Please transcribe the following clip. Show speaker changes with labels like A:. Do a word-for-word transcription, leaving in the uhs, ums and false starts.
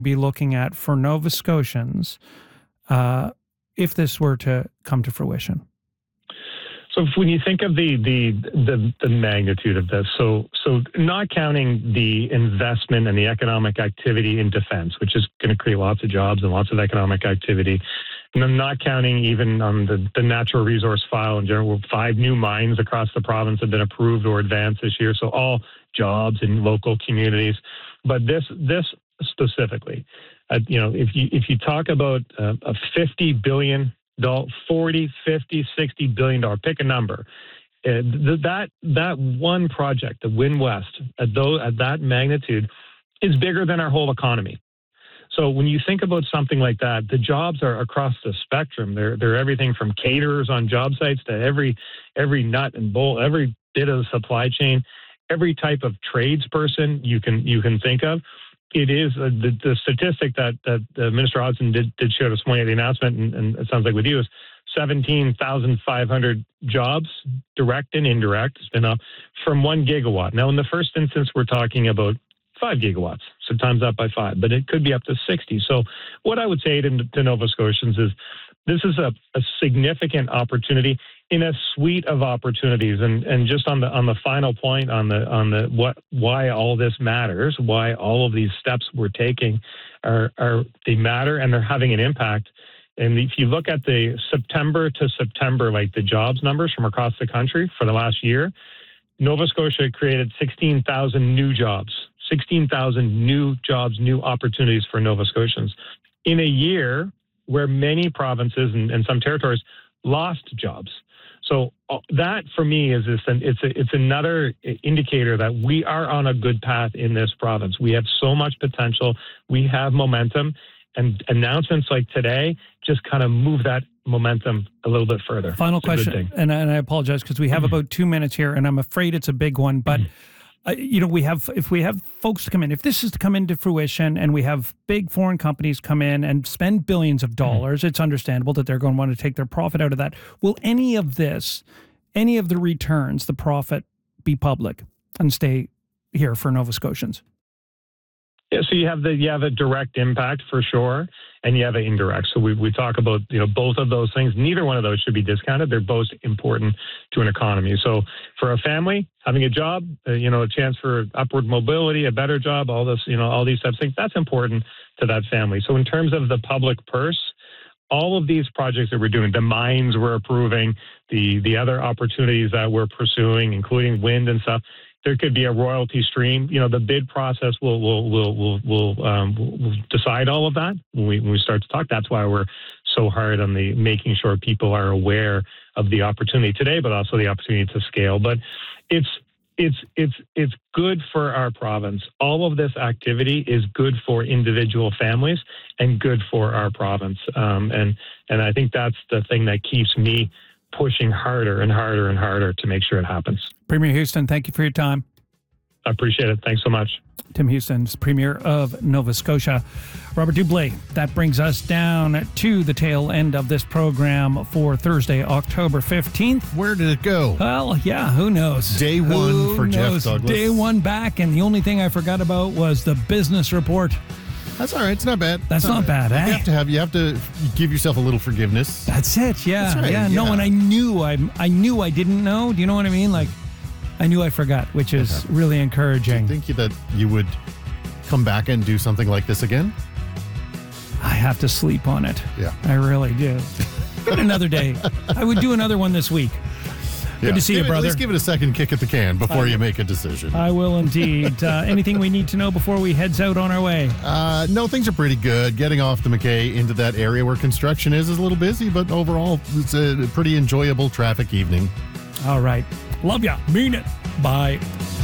A: be looking at for Nova Scotians uh, if this were to come to fruition?
B: So when you think of the, the the the magnitude of this, so so not counting the investment and the economic activity in defense, which is going to create lots of jobs and lots of economic activity, and I'm not counting even on the, the natural resource file in general. Five new mines across the province have been approved or advanced this year, so all jobs in local communities. But this this specifically, uh, you know, if you if you talk about uh, a fifty billion forty, fifty, sixty billion dollar, pick a number. Uh, that that one project, the Wind West, at, those, at that magnitude, is bigger than our whole economy. So when you think about something like that, the jobs are across the spectrum. They're they're everything from caterers on job sites to every every nut and bolt, every bit of the supply chain, every type of tradesperson you can you can think of. It is uh, the, the statistic that, that uh, Minister Hodgson did, did share this morning at the announcement, and, and it sounds like with you, is seventeen thousand five hundred jobs, direct and indirect, has been up from one gigawatt. Now, in the first instance, we're talking about five gigawatts, so times that by five, but it could be up to sixty. So what I would say to, to Nova Scotians is this is a, a significant opportunity in a suite of opportunities. And, and just on the on the final point on the on the what why all this matters, why all of these steps we're taking are are they matter and they're having an impact. And if you look at the September to September, like the jobs numbers from across the country for the last year, Nova Scotia created sixteen thousand new jobs, sixteen thousand new jobs, new opportunities for Nova Scotians in a year where many provinces and, and some territories lost jobs. So uh, that, for me, is this, and it's a, it's another indicator that we are on a good path in this province. We have so much potential. We have momentum, and announcements like today just kind of move that momentum a little bit further.
A: Final
B: it's
A: question, and, and I apologize because we have mm-hmm. about two minutes here, and I'm afraid it's a big one, but. Mm-hmm. Uh, you know, we have, if we have folks to come in, if this is to come into fruition and we have big foreign companies come in and spend billions of dollars, mm-hmm. it's understandable that they're going to want to take their profit out of that. Will any of this, any of the returns, the profit, be public and stay here for Nova Scotians?
B: Yeah, so you have the you have a direct impact for sure, and you have an indirect. So we we talk about you know both of those things. Neither one of those should be discounted. They're both important to an economy. So for a family, having a job, uh, you know, a chance for upward mobility, a better job, all this, you know, all these types of things, that's important to that family. So in terms of the public purse, all of these projects that we're doing, the mines we're approving, the the other opportunities that we're pursuing, including wind and stuff. There could be a royalty stream. You know, the bid process will will will will will, um, will decide all of that when we when we start to talk. That's why we're so hard on the making sure people are aware of the opportunity today, but also the opportunity to scale. But it's it's it's it's good for our province. All of this activity is good for individual families and good for our province. Um, and and I think that's the thing that keeps me pushing harder and harder and harder to make sure it happens.
A: Premier Houston, thank you for your time.
B: I appreciate it. Thanks so much.
A: Tim Houston's Premier of Nova Scotia. Robert Dublé, that brings us down to the tail end of this program for Thursday, October fifteenth.
C: Where did it go?
A: Well, yeah, who knows?
C: Day one
A: who
C: for
A: knows?
C: Jeff Douglas.
A: Day one back, and the only thing I forgot about was the business report.
C: That's all right. It's not bad.
A: That's not, not bad, bad eh?
C: You have to have you have to give yourself a little forgiveness.
A: That's it. Yeah.
C: That's right,
A: yeah.
C: yeah.
A: No, and I knew I I knew I didn't know. Do you know what I mean? Like I knew I forgot, which is okay. Really encouraging.
C: Do you think that you would come back and do something like this again?
A: I have to sleep on it.
C: Yeah.
A: I really do. Another day. I would do another one this week. Good
C: yeah.
A: to see
C: give
A: you, brother.
C: It, at least give it a second kick at the can before you make a decision.
A: I will indeed. uh, anything we need to know before we heads out on our way?
C: Uh, no, things are pretty good. Getting off the McKay into that area where construction is is a little busy, but overall, it's a pretty enjoyable traffic evening.
A: All right. Love ya. Mean it. Bye.